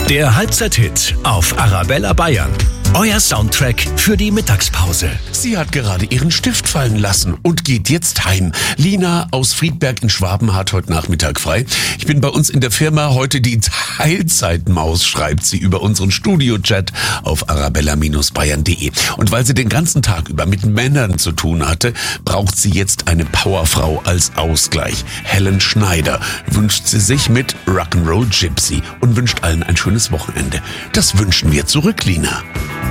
Der Halbzeit-Hit auf Arabella Bayern. Euer Soundtrack für die Mittagspause. Sie hat gerade ihren Stift fallen lassen und geht jetzt heim. Lina aus Friedberg in Schwaben hat heute Nachmittag frei. Ich bin bei uns in der Firma heute die Teilzeitmaus, schreibt sie über unseren Studio-Chat auf arabella-bayern.de. Und weil sie den ganzen Tag über mit Männern zu tun hatte, braucht sie jetzt eine Powerfrau als Ausgleich. Helen Schneider wünscht sie sich mit Rock'n'Roll Gypsy und wünscht allen ein schönes Wochenende. Das wünschen wir zurück, Lina.